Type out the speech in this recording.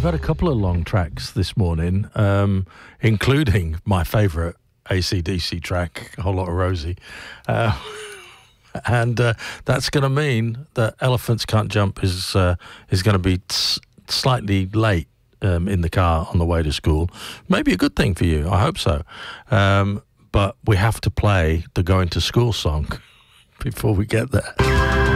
had a couple of long tracks this morning, including my favourite AC/DC track, A Whole Lot of Rosie. And that's going to mean that Elephants Can't Jump is going to be slightly late in the car on the way to school. Maybe a good thing for you. I hope so. But we have to play the Going to School song before we get there.